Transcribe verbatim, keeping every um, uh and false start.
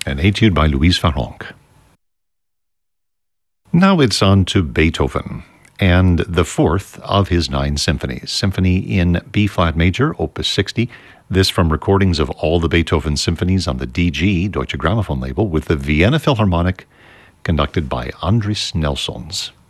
An etude by Louise Farrenc. Now it's on to Beethoven, and the fourth of his nine symphonies, Symphony in B-flat major, Opus sixty, this from recordings of all the Beethoven symphonies on the D G, Deutsche Grammophon label, with the Vienna Philharmonic, conducted by Andris Nelsons.